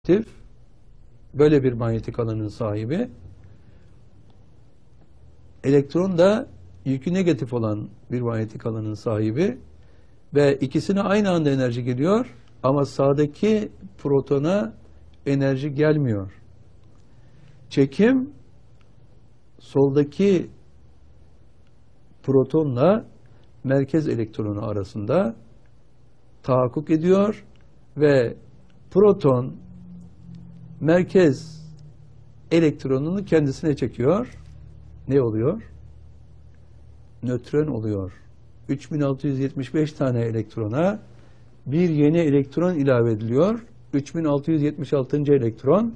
aktif, böyle bir manyetik alanın sahibi. Elektron da yükü negatif olan bir manyetik alanın sahibi ve ikisine aynı anda enerji geliyor ama sağdaki protona enerji gelmiyor. Çekim soldaki protonla merkez elektronu arasında tahakkuk ediyor ve proton merkez elektronunu kendisine çekiyor. Ne oluyor? Nötron oluyor. 3675 tane elektrona bir yeni elektron ilave ediliyor. 3676. elektron.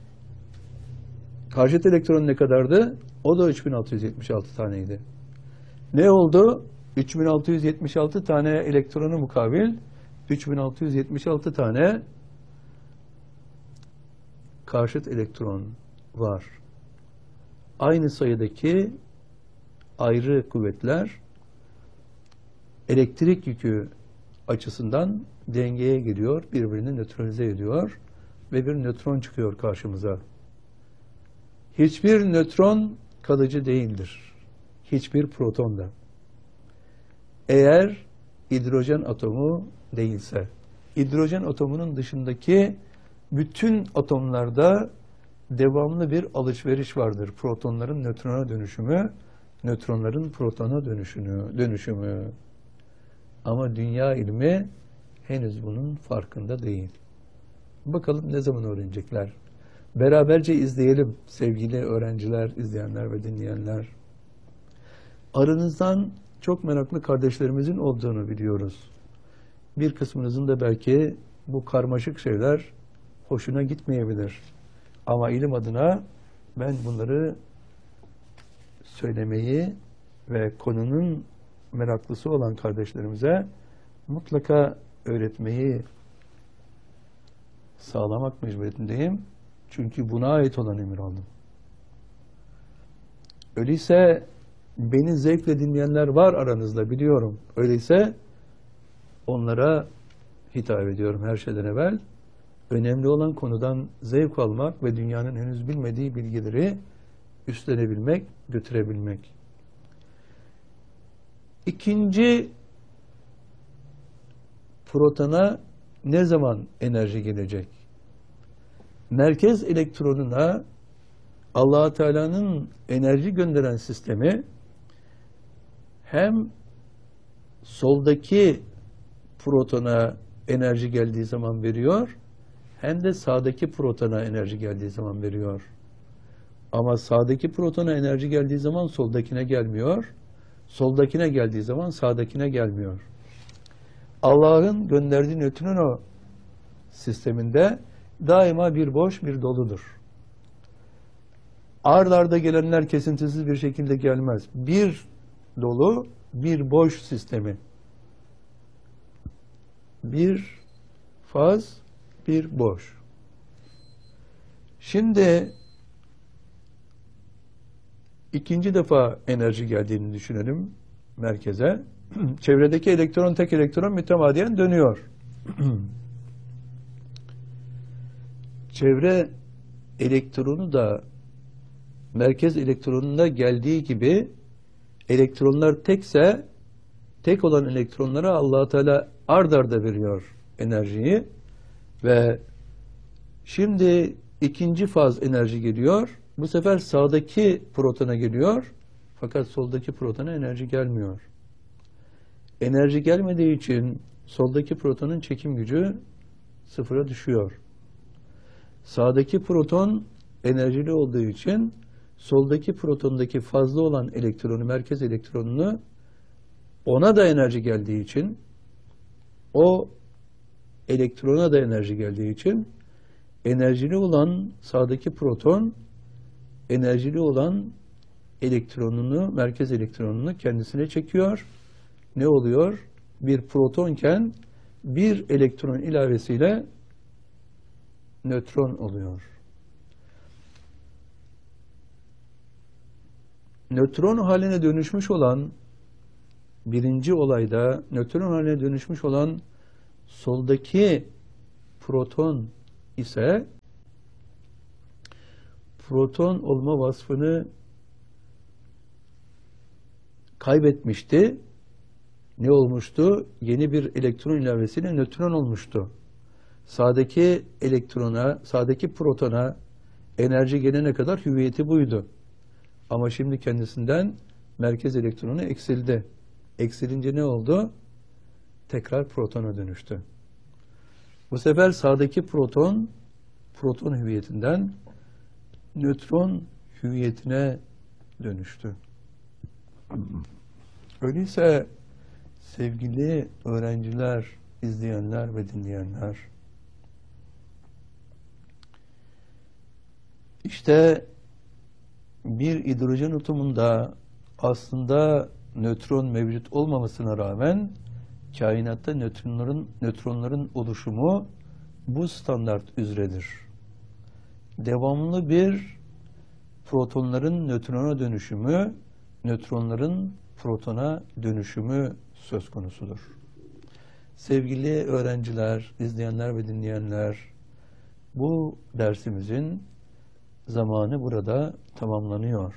Karşıt elektron ne kadardı? O da 3676 taneydi. Ne oldu? 3676 tane elektronu mukabil 3676 tane karşıt elektron var. Aynı sayıdaki ayrı kuvvetler elektrik yükü açısından dengeye giriyor, birbirini nötralize ediyor ve bir nötron çıkıyor karşımıza. Hiçbir nötron kalıcı değildir. Hiçbir proton da. Eğer hidrojen atomu değilse, hidrojen atomunun dışındaki bütün atomlarda devamlı bir alışveriş vardır. Protonların nötrona dönüşümü, nötronların protona dönüşümü. Ama dünya ilmi henüz bunun farkında değil. Bakalım ne zaman öğrenecekler? Beraberce izleyelim sevgili öğrenciler, izleyenler ve dinleyenler. Aranızdan çok meraklı kardeşlerimizin olduğunu biliyoruz. Bir kısmınızın da belki bu karmaşık şeyler hoşuna gitmeyebilir. Ama ilim adına ben bunları söylemeyi ve konunun meraklısı olan kardeşlerimize mutlaka öğretmeyi sağlamak mecburiyetindeyim. Çünkü buna ait olan emir aldım. Öyleyse beni zevkle dinleyenler var aranızda biliyorum. Öyleyse onlara hitap ediyorum her şeyden evvel. Önemli olan konudan zevk almak ve dünyanın henüz bilmediği bilgileri üstlenebilmek, götürebilmek. İkinci protona ne zaman enerji gelecek? Merkez elektronuna Allah-u Teala'nın enerji gönderen sistemi hem soldaki protona enerji geldiği zaman veriyor, hem de sağdaki protona enerji geldiği zaman veriyor. Ama sağdaki protona enerji geldiği zaman soldakine gelmiyor. Soldakine geldiği zaman sağdakine gelmiyor. Allah'ın gönderdiği nötrino sisteminde daima bir boş bir doludur. Ard arda gelenler kesintisiz bir şekilde gelmez. Bir dolu, bir boş sistemi. Bir faz, bir boş. Şimdi ikinci defa enerji geldiğini düşünelim merkeze. Çevredeki elektron tek elektron mütemadiyen dönüyor. Çevre elektronu da merkez elektronuna geldiği gibi elektronlar tekse tek olan elektronlara Allah-u Teala ard arda veriyor enerjiyi ve şimdi ikinci faz enerji geliyor. Bu sefer sağdaki protona geliyor fakat soldaki protona enerji gelmiyor. Enerji gelmediği için soldaki protonun çekim gücü sıfıra düşüyor. Sağdaki proton enerjili olduğu için soldaki protondaki fazla olan elektronu, merkez elektronunu ona da enerji geldiği için o elektrona da enerji geldiği için enerjili olan sağdaki proton enerjili olan elektronunu, merkez elektronunu kendisine çekiyor. Ne oluyor? Bir protonken bir elektron ilavesiyle nötron oluyor. Nötron haline dönüşmüş olan birinci olayda nötron haline dönüşmüş olan soldaki proton ise proton olma vasfını kaybetmişti. Ne olmuştu? Yeni bir elektron ilavesiyle nötron olmuştu. Sağdaki elektrona, sağdaki protona enerji gelene kadar hüviyeti buydu. Ama şimdi kendisinden merkez elektronu eksildi. Eksilince ne oldu? Tekrar protona dönüştü. Bu sefer sağdaki proton hüviyetinden nötron hüviyetine dönüştü. Öyleyse sevgili öğrenciler, izleyenler ve dinleyenler, İşte bir hidrojen atomunda aslında nötron mevcut olmamasına rağmen kainatta nötronların oluşumu bu standart üzeredir. Devamlı bir protonların nötrona dönüşümü, nötronların protona dönüşümü söz konusudur. Sevgili öğrenciler, izleyenler ve dinleyenler, bu dersimizin zamanı burada tamamlanıyor.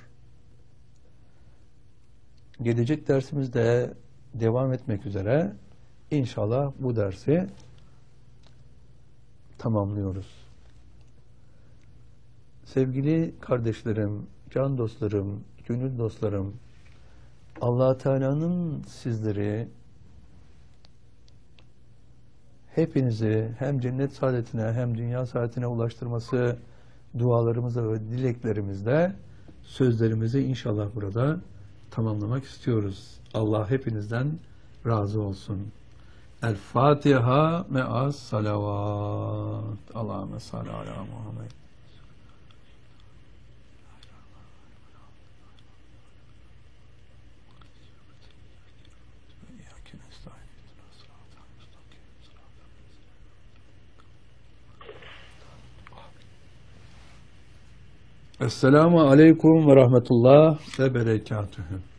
Gelecek dersimizde devam etmek üzere inşallah bu dersi tamamlıyoruz. Sevgili kardeşlerim, can dostlarım, gönül dostlarım, Allah Teala'nın sizleri, hepinizi hem cennet saadetine hem dünya saadetine ulaştırması dualarımızla ve dileklerimizle sözlerimizi inşallah burada tamamlamak istiyoruz. Allah hepinizden razı olsun. El Fatiha me'as salavat. Allahümme salli ala Muhammed. Esselamu aleyküm ve rahmetullah ve berekatühü.